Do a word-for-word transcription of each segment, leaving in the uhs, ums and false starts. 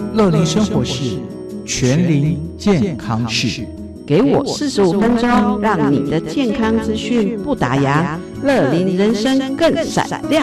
乐龄生活室，全龄健康室。 给我四十五分钟，让你的健康资讯不打烊，乐龄人生更闪亮。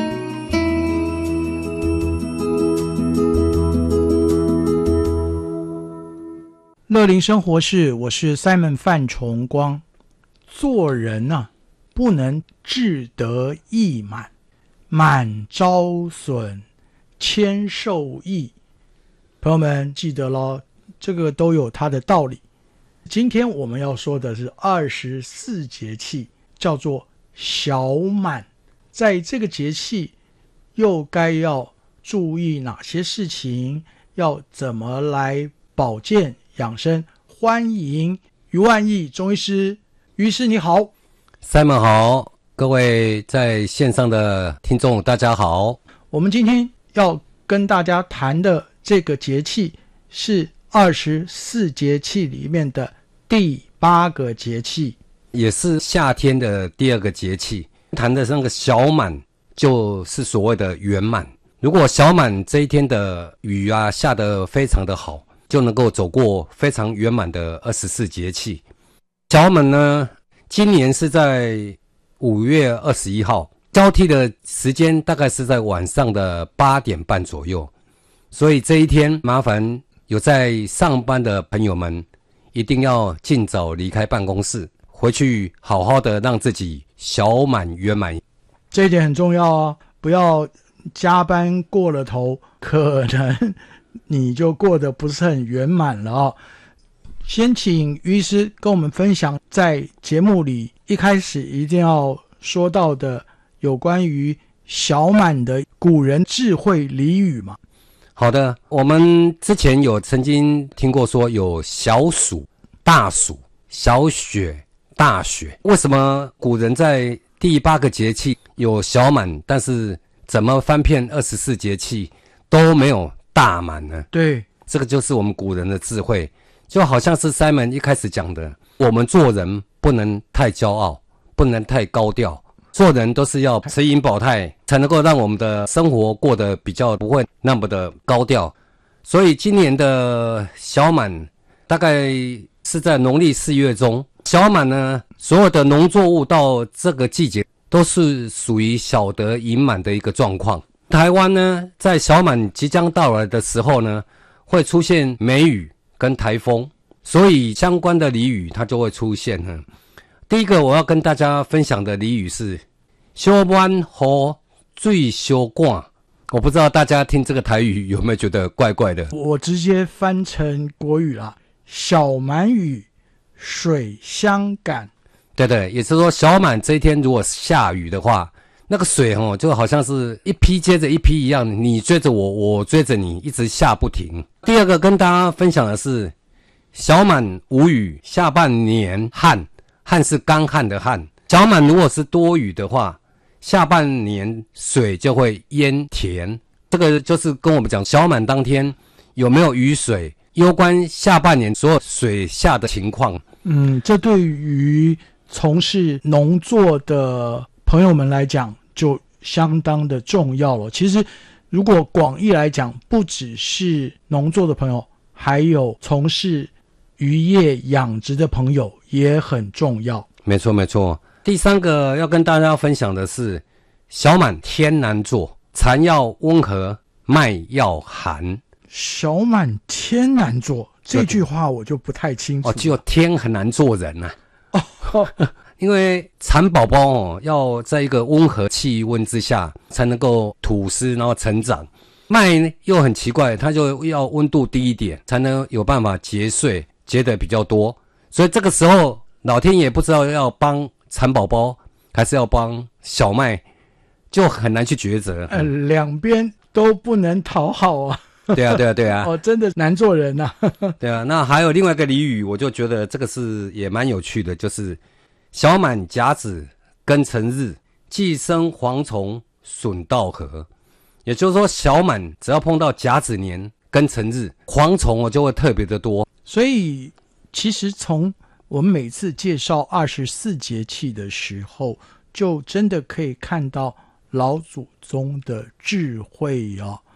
乐龄生活室，我是 Simon 范崇光。做人啊，不能志得意满，满招损，谦受益。朋友们记得咯，这个都有它的道理。今天我们要说的是二十四节气，叫做小满。在这个节气又该要注意哪些事情，要怎么来保健养生？欢迎于万益中医师。于师你好。 Simon 好，各位在线上的听众大家好。 我们今天要跟大家谈的这个节气是二十四节气里面的第八个节气， 也是夏天的第二个节气。谈的那个小满就是所谓的圆满。如果小满这一天的雨啊下得非常的好，就能够走过非常圆满的二十四节气。小满呢，今年是在五月二十一号，交替的时间大概是在晚上的八点半左右。所以这一天麻烦有在上班的朋友们一定要尽早离开办公室，回去好好的让自己小满圆满。 这一点很重要啊，不要加班过了头，可能你就过得不是很圆满了啊。先请于医师跟我们分享，在节目里一开始一定要说到的有关于小满的古人智慧俚语嘛。 好的，我们之前有曾经听过说有小暑、大暑、小雪、大雪。为什么古人在第八个节气有小满，但是怎么翻遍二十四节气都没有大满呢？ 对， 这个就是我们古人的智慧。就好像是 Simon 一开始讲的，我们做人不能太骄傲，不能太高调，做人都是要持盈保泰，才能够让我们的生活过得比较不会那么的高调。所以今年的小满大概是在农历四月中。小满呢，所有的农作物到这个季节都是属于小得盈满的一个状况。台湾呢，在小满即将到来的时候呢，会出现梅雨跟台风，所以相关的俚语它就会出现。第一个我要跟大家分享的俚语是小满雨水小赶。我不知道大家听这个台语有没有觉得怪怪的？ 我直接翻成国语啦，小满雨水相赶。 对对，也就是说小满这一天如果下雨的话，那个水哦，就好像是一批接着一批一样，你追着我，我追着你，一直下不停。第二个跟大家分享的是小满无雨，下半年旱。旱是干旱的旱。小满如果是多雨的话，下半年水就会淹田。这个就是跟我们讲小满当天有没有雨水，攸关下半年所有水下的情况。 嗯，这对于从事农作的朋友们来讲就相当的重要了。其实如果广义来讲，不只是农作的朋友，还有从事渔业养殖的朋友也很重要。 没错没错。第三个要跟大家分享的是小满天难做，蚕要温和，麦要寒。 小满天难做，这句话我就不太清楚。 哦，只有天很难做人啊。 哦因为蚕宝宝哦，要在一个温和气温之下才能够吐丝然后成长。麦呢又很奇怪，它就要温度低一点才能有办法结穗，结得比较多。所以这个时候老天爷不知道要帮蚕宝宝还是要帮小麦，就很难去抉择。 呃，两边都不能讨好啊。 对啊对啊对啊。 哦，真的难做人啊。 对啊，那还有另外一个俚语，我就觉得这个是也蛮有趣的，就是小满甲子庚辰日，寄生蝗虫损稻禾。也就是说小满只要碰到甲子年庚辰日，蝗虫就会特别的多。 所以其实从我们每次介绍二十四节气的时候，就真的可以看到老祖宗的智慧哦。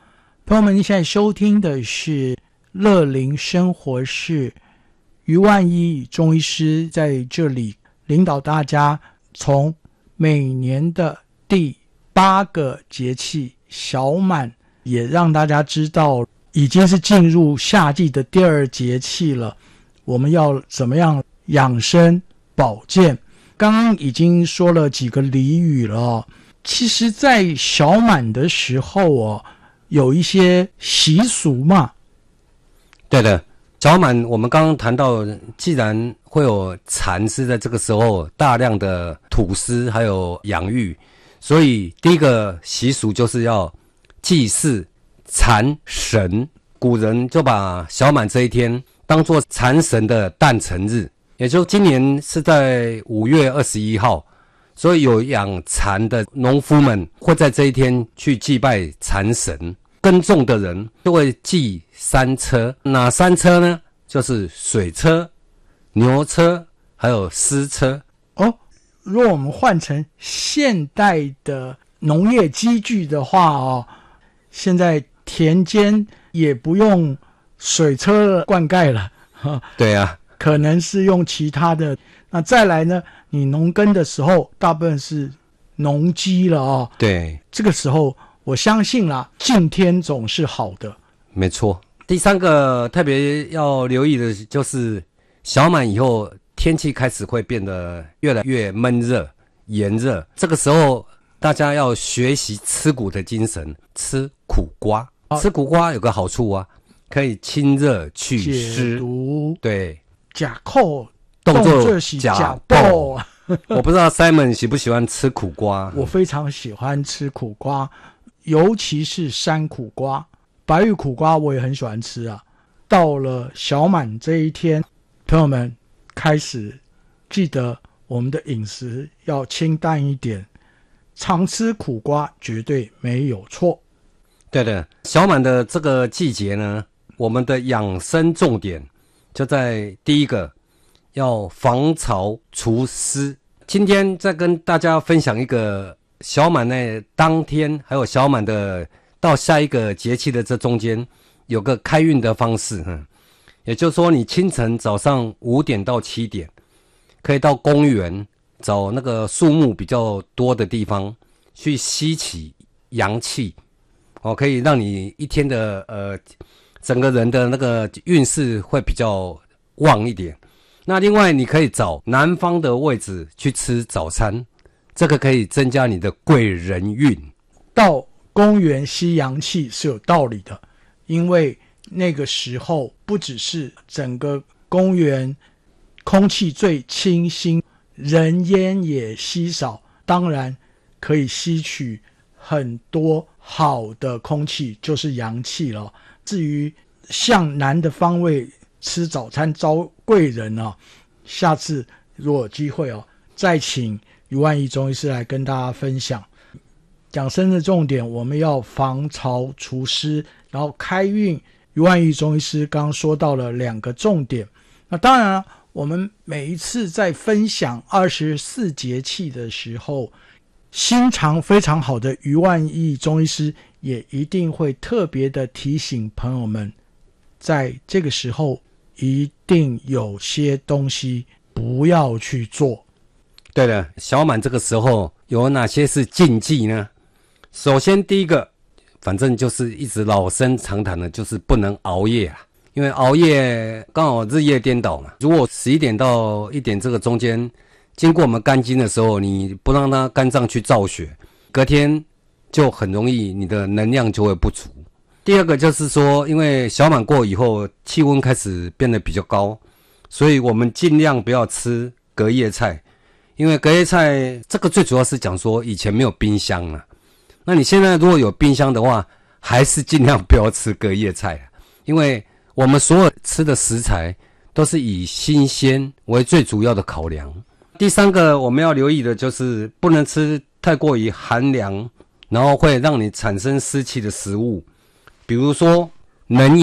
朋友们，你现在收听的是乐龄生活室，于万一中医师在这里领导大家从每年的第八个节气小满，也让大家知道已经是进入夏季的第二节气了，我们要怎么样养生保健。刚刚已经说了几个俚语了哦，其实在小满的时候哦，有一些习俗嘛。 对的，小满我们刚刚谈到，既然会有蚕丝在这个时候大量的吐丝还有养育，所以第一个习俗就是要祭祀蚕神。古人就把小满这一天当作蚕神的诞辰日，也就今年是在五月二十一号，所以有养蚕的农夫们会在这一天去祭拜蚕神。耕种的人就会祭三车，哪三车呢？就是水车、牛车还有丝车。 哦，如果我们换成现代的农业机具的话哦，现在田间也不用水车灌溉了。 对啊， 可能是用其他的。那再来呢，你农耕的时候大部分是农机了哦。 对， 这个时候我相信啦，敬天总是好的。 没错。第三个特别要留意的就是小满以后天气开始会变得越来越闷热炎热，这个时候大家要学习吃苦的精神，吃苦瓜。吃苦瓜有个好处啊，可以清热祛湿， 解毒。 对， 假扣动作是假假爆。 爆。 我不知道 Simon 喜不喜欢吃苦瓜。 我非常喜欢吃苦瓜，尤其是山苦瓜。白玉苦瓜我也很喜欢吃啊。到了小满这一天，朋友们开始记得我们的饮食要清淡一点，常吃苦瓜绝对没有错。 对的，小满的这个季节呢，我们的养生重点就在第一个，要防潮除湿。今天再跟大家分享一个小满呢当天，还有小满的到下一个节气的这中间有个开运的方式，嗯，也就是说你清晨早上五点到七点可以到公园找那个树木比较多的地方去吸起阳气，哦，可以让你一天的呃整个人的那个运势会比较旺一点。那另外你可以找南方的位置去吃早餐，这个可以增加你的贵人运。 到公园吸阳气是有道理的，因为那个时候不只是整个公园空气最清新，人烟也稀少，当然可以吸取很多好的空气，就是阳气了。至于向南的方位吃早餐招贵人啊，下次如果有机会哦，再请于万一中医师来跟大家分享。养生的重点，我们要防潮除湿，然后开运。于万一中医师刚刚说到了两个重点。那当然了，我们每一次在分享二十四节气的时候，心肠非常好的于万一中医师也一定会特别的提醒朋友们，在这个时候一定有些东西不要去做。 对了，小满这个时候有哪些是禁忌呢？首先第一个，反正就是一直老生常谈的，就是不能熬夜啊。因为熬夜刚好日夜颠倒嘛，如果十一点到一点这个中间经过我们肝经的时候，你不让它肝脏去造血，隔天就很容易你的能量就会不足。第二个就是说，因为小满过以后气温开始变得比较高，所以我们尽量不要吃隔夜菜。因为隔夜菜这个最主要是讲说以前没有冰箱啊，那你现在如果有冰箱的话，还是尽量不要吃隔夜菜啊，因为我们所有吃的食材都是以新鲜为最主要的考量。第三个我们要留意的就是不能吃太过于寒凉，然后会让你产生湿气的食物，比如说能